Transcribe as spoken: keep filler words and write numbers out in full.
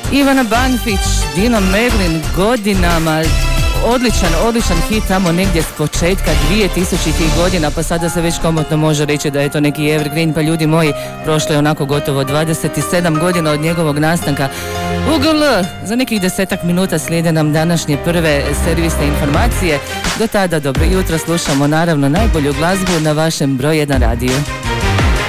Ivana Banfić, Dino Merlin, godinama, odličan, odličan hit tamo negdje s početka dvije tisućitih godina, pa sada se već komotno može reći da je to neki evergreen. Pa ljudi moji, prošlo je onako gotovo dvadeset sedam godina od njegovog nastanka. U G L, za nekih desetak minuta slijede nam današnje prve servisne informacije. Do tada dobro jutro, slušamo naravno najbolju glazbu na vašem broj jedan radiju.